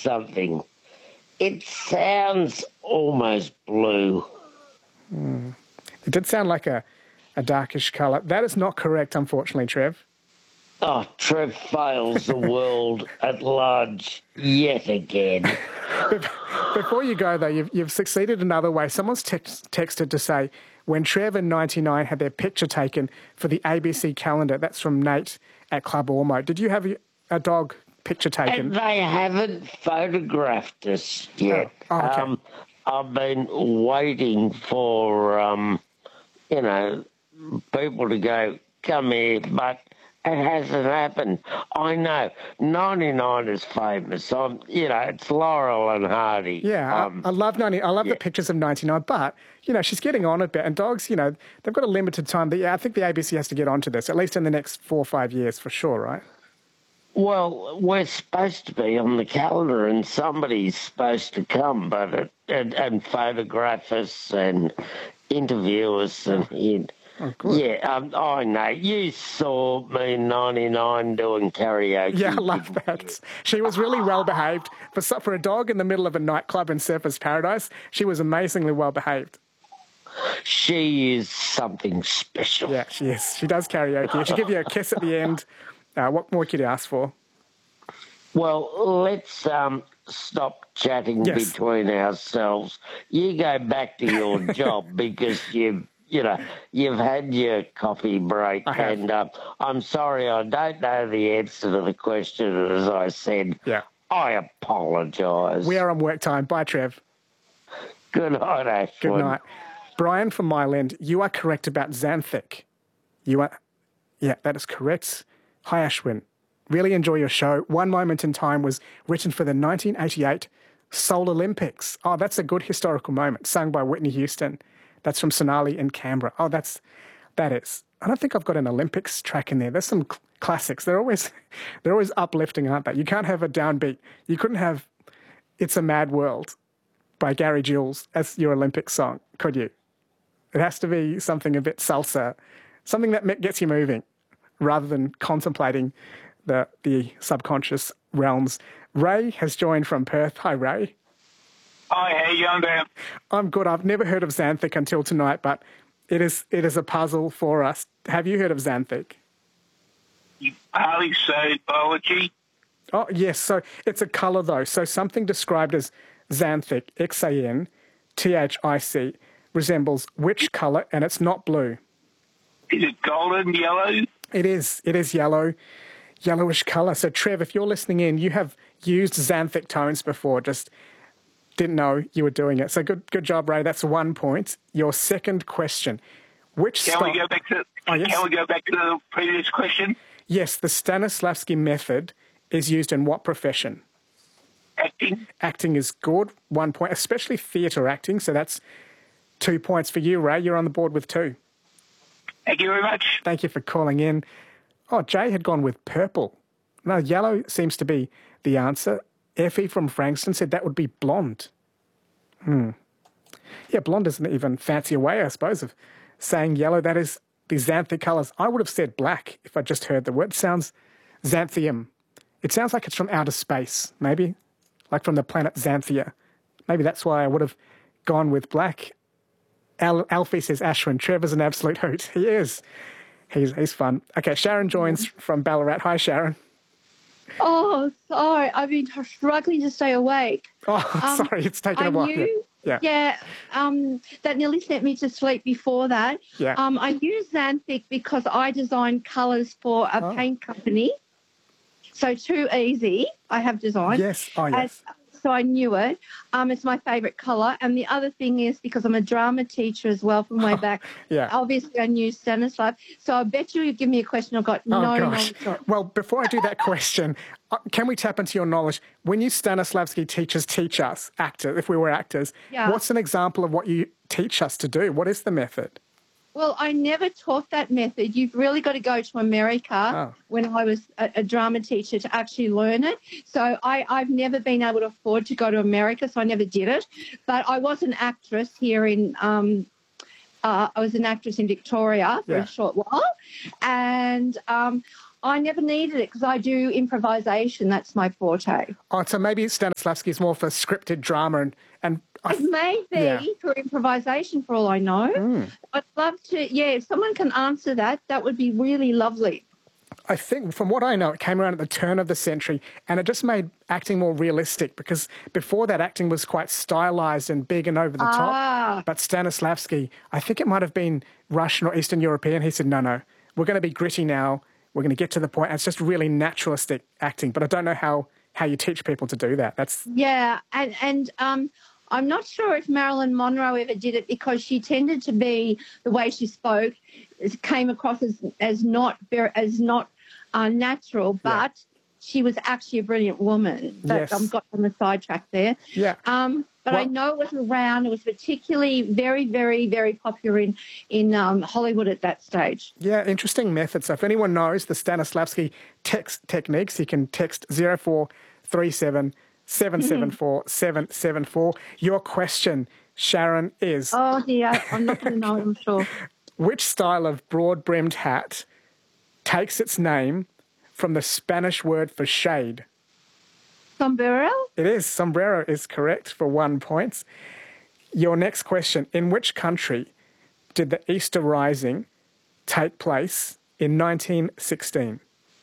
something. It sounds almost blue. It did sound like a darkish colour. That is not correct, unfortunately, Trev. Oh, Trev fails the world at large yet again. Before you go, though, you've succeeded another way. Someone's texted to say, when Trev in 99 had their picture taken for the ABC calendar, that's from Nate at Club Ormo. Did you have a dog picture taken? And they haven't photographed us yet. Oh, okay. I've been waiting for, people to go, come here, but it hasn't happened. I know. 99 is famous. It's Laurel and Hardy. Yeah, I love 90. I love the pictures of 99, but, she's getting on a bit. And dogs, they've got a limited time. But, I think the ABC has to get onto this, at least in the next 4 or 5 years for sure, right? Well, we're supposed to be on the calendar and somebody's supposed to come and photograph us and interview us. And Oh, good. yeah, I know. You saw me in 99 doing karaoke. Yeah, I love that. She was really well behaved. For a dog in the middle of a nightclub in Surfers Paradise, she was amazingly well behaved. She is something special. Yeah, she is. She does karaoke. She'll give you a kiss at the end. What more could you ask for? Well, let's stop chatting between ourselves. You go back to your job because you've had your coffee break, and I'm sorry I don't know the answer to the question. As I said, I apologise. We are on work time. Bye, Trev. Good night, Ashwin. Good night. Brian from Mile End, you are correct about Xanthic. That is correct. Hi, Ashwin. Really enjoy your show. One Moment in Time was written for the 1988 Seoul Olympics. Oh, that's a good historical moment, sung by Whitney Houston. That's from Sonali in Canberra. Oh, that is. I don't think I've got an Olympics track in there. There's some classics. They're always uplifting, aren't they? You can't have a downbeat. You couldn't have It's a Mad World by Gary Jules as your Olympic song, could you? It has to be something a bit salsa, something that gets you moving, rather than contemplating the subconscious realms. Ray has joined from Perth. Hi, Ray. Hi, how you going, Dan? I'm good. I've never heard of Xanthic until tonight, but it is a puzzle for us. Have you heard of Xanthic? You partly studied biology. Oh, yes. So it's a colour, though. So something described as Xanthic, Xanthic, resembles which colour? And it's not blue. Is it golden, yellow? It is. It is yellow, yellowish colour. So, Trev, if you're listening in, you have used Xanthic tones before, just didn't know you were doing it. So good job, Ray. That's 1 point. Your second question. Can we go back to the previous question? Yes, the Stanislavski method is used in what profession? Acting. Acting is good. 1 point, especially theatre acting. So that's 2 points for you, Ray. You're on the board with 2. Thank you very much. Thank you for calling in. Oh, Jay had gone with purple. No, yellow seems to be the answer. Effie from Frankston said that would be blonde. Yeah, blonde isn't even a fancier way, I suppose, of saying yellow. That is the Xanthic colours. I would have said black if I just heard the word. It sounds xanthium. It sounds like it's from outer space, maybe, like from the planet Xanthia. Maybe that's why I would have gone with black. Alfie says Ashwin. Trevor's an absolute hoot. He is. He's fun. Okay, Sharon joins from Ballarat. Hi, Sharon. Oh, sorry. I've been struggling to stay awake. Oh, sorry. It's taken a while. Yeah. That nearly sent me to sleep before that. Yeah. I use Xanthic because I design colours for a paint company. So Too Easy, I have designed. Yes. Oh, yes. So I knew it. It's my favourite colour. And the other thing is because I'm a drama teacher as well from way back. Yeah. Obviously, I knew Stanislav. So I bet you give me a question I've got no knowledge of. Well, before I do that question, can we tap into your knowledge? When you Stanislavski teach us, actors, if we were actors, what's an example of what you teach us to do? What is the method? Well, I never taught that method. You've really got to go to America when I was a drama teacher to actually learn it. So I've never been able to afford to go to America, so I never did it. But I was an actress here in I was an actress in Victoria for a short while. And I never needed it because I do improvisation. That's my forte. Oh, so maybe Stanislavski is more for scripted drama and it may be for improvisation, for all I know. I'd love to, if someone can answer that, that would be really lovely. I think, from what I know, it came around at the turn of the century, and it just made acting more realistic, because before that, acting was quite stylized and big and over the top. But Stanislavski, I think it might have been Russian or Eastern European. He said, no, we're going to be gritty now. We're going to get to the point. And it's just really naturalistic acting. But I don't know how you teach people to do that. And I'm not sure if Marilyn Monroe ever did it, because she tended to be, the way she spoke, came across as not natural, but she was actually a brilliant woman. But I've got on the sidetrack there. But I know it was around. It was particularly very, very, very popular in Hollywood at that stage. Yeah, interesting method. So if anyone knows the Stanislavski text techniques, you can text 0437 774 774. Your question, Sharon, is... Oh, dear, I'm not going to know it, I'm sure. Which style of broad-brimmed hat takes its name from the Spanish word for shade? Sombrero? It is. Sombrero is correct for 1 point. Your next question, in which country did the Easter Rising take place in 1916?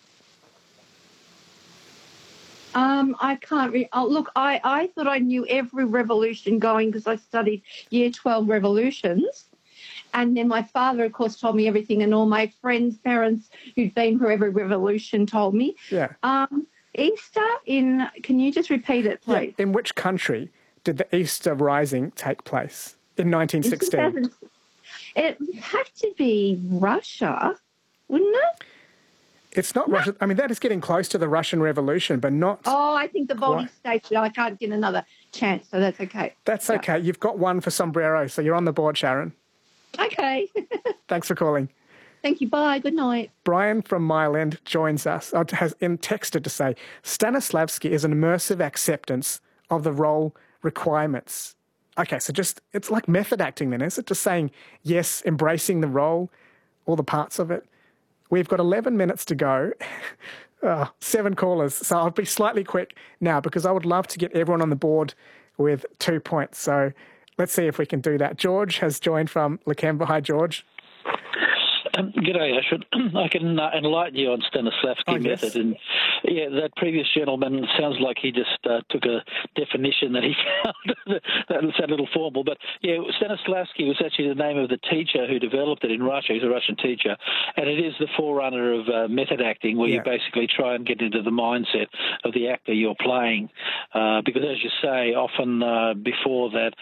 I can't look, I thought I knew every revolution going, because I studied Year 12 revolutions. And then my father, of course, told me everything, and all my friends' parents who'd been through every revolution told me. Easter can you just repeat it, please? In which country did the Easter Rising take place in 1916? It would have to be Russia, wouldn't it? It's not Russia. I mean, that is getting close to the Russian Revolution, but not... Oh, I think the Baltic States. I can't get another chance, so that's okay. That's okay. You've got one for Sombrero, so you're on the board, Sharon. Okay. Thanks for calling. Thank you. Bye. Good night. Brian from Mile End joins us, has texted to say, Stanislavski is an immersive acceptance of the role requirements. Okay, so it's like method acting then, is it? Just saying yes, embracing the role, all the parts of it. We've got 11 minutes to go, 7 callers. So I'll be slightly quick now, because I would love to get everyone on the board with 2 points. So let's see if we can do that. George has joined from Lakemba. Hi, George. G'day, Ashford. I can enlighten you on Stanislavski method. And that previous gentleman sounds like he just took a definition that he found that was a little formal. But Stanislavski was actually the name of the teacher who developed it in Russia. He's a Russian teacher, and it is the forerunner of method acting, where you basically try and get into the mindset of the actor you're playing. Because, as you say, often before that,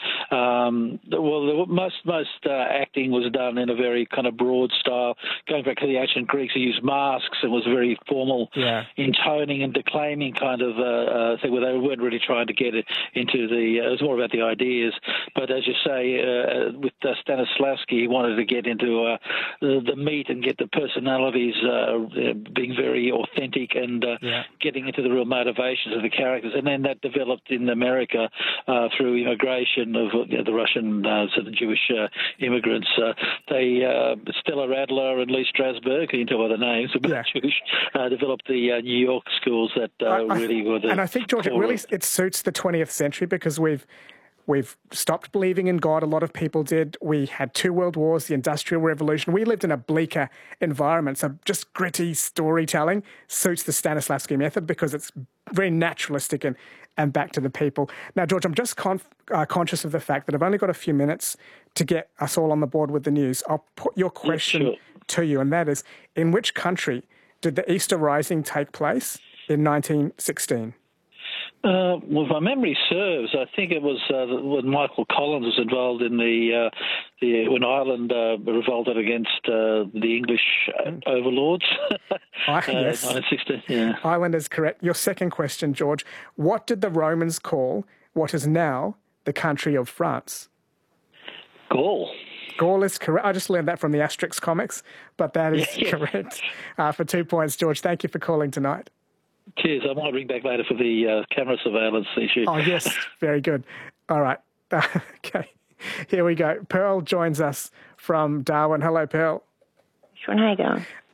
most acting was done in a very kind of broad style. Going back to the ancient Greeks, who used masks and was very formal intoning and declaiming kind of thing, where they weren't really trying to get it into it was more about the ideas. But as you say, with Stanislavski, he wanted to get into the meat and get the personalities being very authentic and getting into the real motivations of the characters. And then that developed in America through immigration of the Russian, so the Jewish immigrants. Stella Radler and Lee Strasberg, you can tell by the names, Jewish, developed the New York schools that really were the... And I think, George, it suits the 20th century, because we've stopped believing in God. A lot of people did. We had 2 world wars, the Industrial Revolution. We lived in a bleaker environment. So just gritty storytelling suits the Stanislavski method, because it's very naturalistic and back to the people. Now, George, I'm just conscious of the fact that I've only got a few minutes to get us all on the board with the news. I'll put your question to you, and that is, in which country did the Easter Rising take place in 1916? Well, if my memory serves, I think it was when Michael Collins was involved in when Ireland revolted against the English overlords. Yes. 1916, Ireland is correct. Your second question, George. What did the Romans call what is now the country of France? Gaul. Gaul is correct. I just learned that from the Asterix comics, but that is correct. For 2 points, George. Thank you for calling tonight. Cheers. I might ring back later for the camera surveillance issue. Oh, yes. Very good. All right. Okay. Here we go. Pearl joins us from Darwin. Hello, Pearl. Sure, how you going?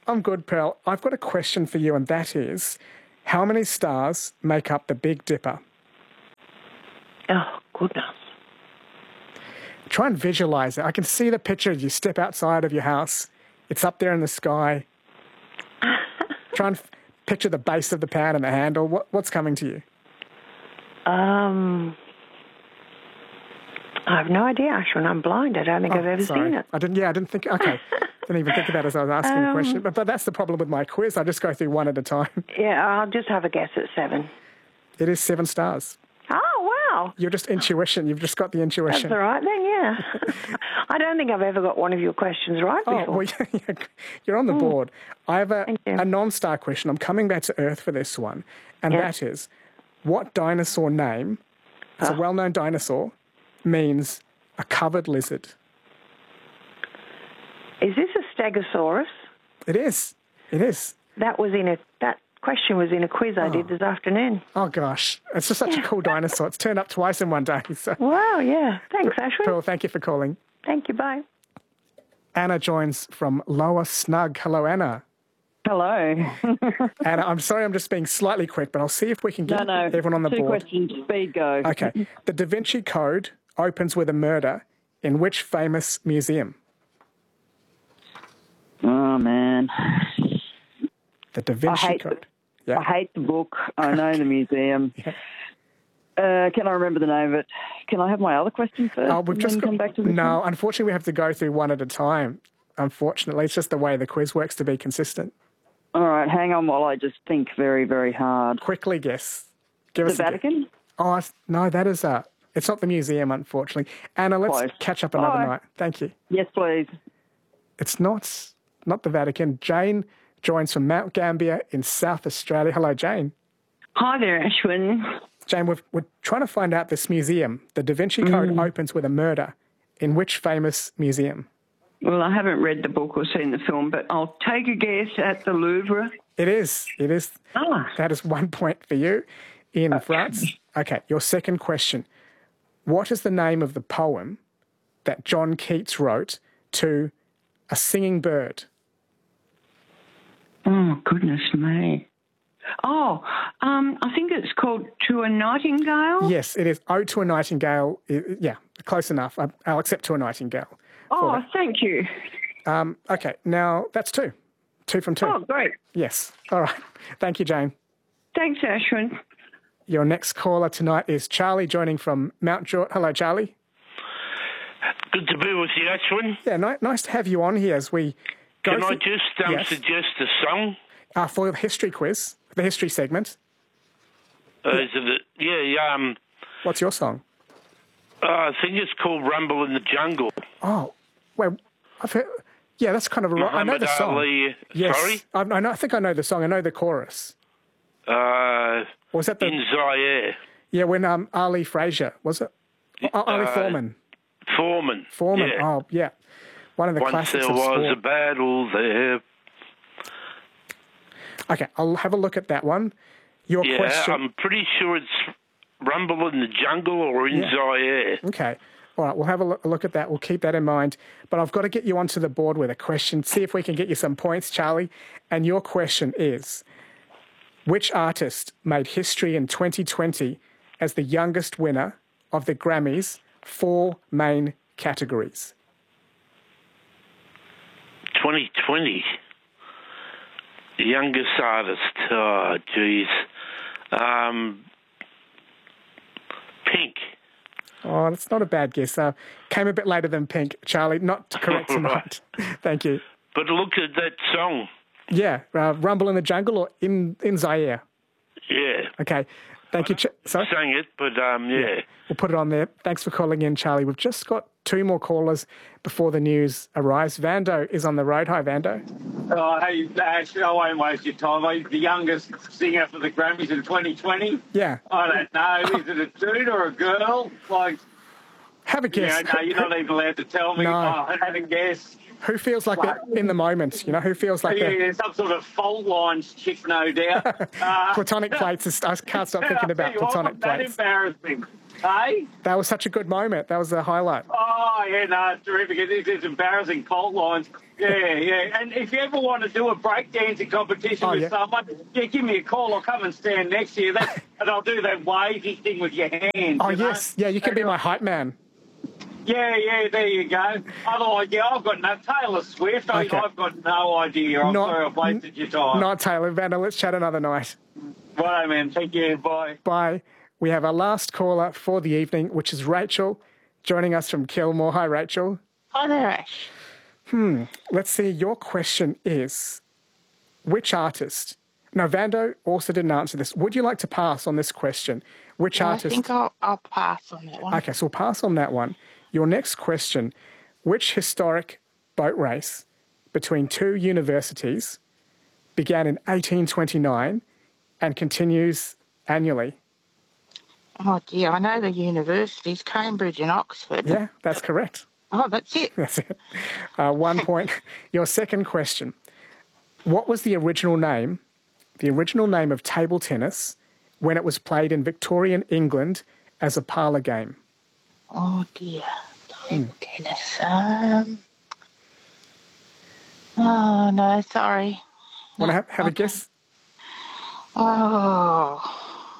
I'm good, Pearl. I've got a question for you, and that is, how many stars make up the Big Dipper? Oh, goodness. Try and visualise it. I can see the picture as you step outside of your house. It's up there in the sky. Try and picture the base of the pan and the handle. What's coming to you? I have no idea, Ashwin. I'm blind. I don't think I've ever seen it. I didn't think. Okay. Didn't even think about it as I was asking the question. But that's the problem with my quiz. I just go through one at a time. Yeah, I'll just have a guess at 7. It is 7 stars. Oh, wow. You're just intuition. You've just got the intuition. That's all right then, yeah. I don't think I've ever got one of your questions right before. Oh, well, you're on the board. I have a non-star question. I'm coming back to Earth for this one. And that is, what dinosaur name, it's a well-known dinosaur, means a covered lizard? Is this a Stegosaurus? It is. It is. That question was in a quiz I did this afternoon. Oh, gosh. It's just such a cool dinosaur. It's turned up twice in one day. So. Wow, yeah. Thanks, Ashwin. Pearl, thank you for calling. Thank you, bye. Anna joins from Lower Snug. Hello, Anna. Hello. Anna, I'm sorry I'm just being slightly quick, but I'll see if we can get everyone on the board. 2 questions, speed go. Okay. The Da Vinci Code opens with a murder in which famous museum? Oh, man. The Da Vinci Code. Yeah. I hate the book. I know the museum. Can I remember the name of it? Can I have my other question first? We've just come back to this one? Unfortunately, we have to go through one at a time. Unfortunately, it's just the way the quiz works to be consistent. All right, hang on while I just think very, very hard. Quickly guess. Give the us Vatican? Oh, no, that is it's not the museum, unfortunately. Anna, let's catch up another night. Thank you. Yes, please. It's not the Vatican. Jane joins from Mount Gambier in South Australia. Hello, Jane. Hi there, Ashwin. Jane, we're trying to find out this museum. The Da Vinci Code opens with a murder. In which famous museum? Well, I haven't read the book or seen the film, but I'll take a guess at the Louvre. It is. That is 1 point for you in France. Okay, your second question. What is the name of the poem that John Keats wrote to a singing bird? Oh, goodness me. Oh, I think it's called To a Nightingale. Yes, it is. Ode to a Nightingale. Yeah, close enough. I'll accept To a Nightingale. Oh, thank you. Okay, now that's 2. 2 from 2. Oh, great. Yes. All right. Thank you, Jane. Thanks, Ashwin. Your next caller tonight is Charlie, joining from Mount George. Hello, Charlie. Good to be with you, Ashwin. Yeah, nice to have you on here as we go. Can I just suggest a song? For the history quiz, the history segment. What's your song? I think it's called Rumble in the Jungle. Oh, well, I've heard. Yeah, that's kind of a. I know the song. Ali, yes, sorry? I think I know the song. I know the chorus. Was that in Zaire? Yeah, when Ali Frazier, was it? Ali Foreman. Foreman. Yeah. Oh, yeah. One of the classics of sport. Once there was a battle there. Okay, I'll have a look at that one. Your question. I'm pretty sure it's Rumble in the Jungle or in Zaire. Okay. All right, we'll have a look at that. We'll keep that in mind. But I've got to get you onto the board with a question. See if we can get you some points, Charlie. And your question is, which artist made history in 2020 as the youngest winner of the Grammys' 4 main categories? 2020. The youngest artist. Oh, geez. Pink. Oh, that's not a bad guess. Came a bit later than Pink, Charlie. Not correct tonight. Thank you. But look at that song. Yeah, Rumble in the Jungle or in Zaire? Yeah. Okay. Thank you. Sorry? Sang it, but yeah. We'll put it on there. Thanks for calling in, Charlie. We've just got 2 more callers before the news arrives. Vando is on the road. Hi, Vando. Oh, hey, Ash, I won't waste your time. He's the youngest singer for the Grammys in 2020. Yeah. I don't know. Is it a dude or a girl? Like, have a guess. No, you're not even allowed to tell me. No. I had a guess. Who feels like they're in the moment? You know, who feels like they're... some sort of fault lines chick, no doubt. Platonic plates. I can't stop thinking about platonic plates. That embarrassing. Hey? That was such a good moment. That was the highlight. Oh, yeah, no, it's terrific. It is embarrassing cult lines. Yeah. And if you ever want to do a breakdancing competition with someone, give me a call. I'll come and stand next to you. And I'll do that wavy thing with your hands. Oh, yes. Yeah, you can be my hype man. Yeah, there you go. Otherwise, I've got no Taylor Swift. I've got no idea. I'm sorry I've wasted your time. Not Taylor. Vanna, let's chat another night. Righto, man. Thank you. Bye. Bye. We have our last caller for the evening, which is Rachel, joining us from Kilmore. Hi, Rachel. Hi there, Ash. Let's see. Your question is, which artist... Now, Vando also didn't answer this. Would you like to pass on this question? Which artist... I think I'll pass on that one. Okay, so we'll pass on that one. Your next question, which historic boat race between two universities began in 1829 and continues annually? Oh, dear, I know the universities, Cambridge and Oxford. Yeah, that's correct. Oh, that's it. That's it. 1 point. Your second question, what was the original name of table tennis when it was played in Victorian England as a parlour game? Oh, dear. Table tennis. Oh, no, sorry. Want to have a guess? Oh...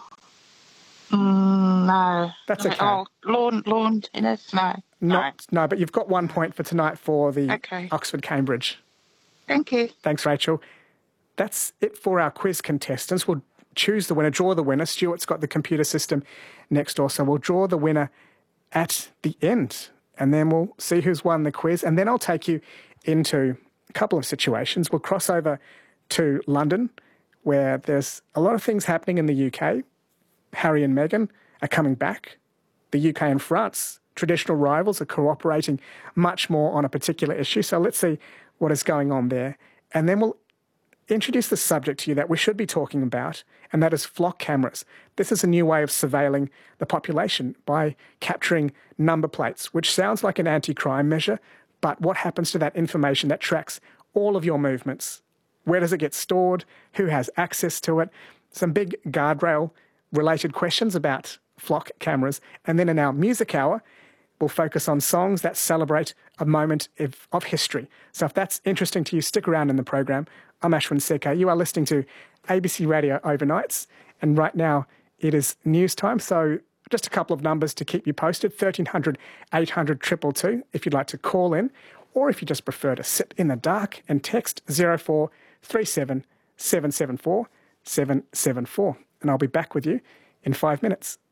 no. That's okay. Oh, lawn tennis? No. No, but you've got 1 point for tonight for the Oxford-Cambridge. Thank you. Thanks, Rachel. That's it for our quiz contestants. We'll choose the winner, draw the winner. Stuart's got the computer system next door, so we'll draw the winner at the end, and then we'll see who's won the quiz, and then I'll take you into a couple of situations. We'll cross over to London, where there's a lot of things happening in the UK. Harry and Meghan are coming back. The UK and France, traditional rivals, are cooperating much more on a particular issue. So let's see what is going on there. And then we'll introduce the subject to you that we should be talking about, and that is flock cameras. This is a new way of surveilling the population by capturing number plates, which sounds like an anti-crime measure, but what happens to that information that tracks all of your movements? Where does it get stored? Who has access to it? Some big guardrail-related questions about flock cameras. And then in our music hour, we'll focus on songs that celebrate a moment of history. So if that's interesting to you, stick around in the program. I'm Ashwin Seka. You are listening to ABC Radio Overnights. And right now, it is news time. So just a couple of numbers to keep you posted. 1300 800 222 if you'd like to call in, or if you just prefer to sit in the dark and text 0437 774 774. And I'll be back with you in 5 minutes.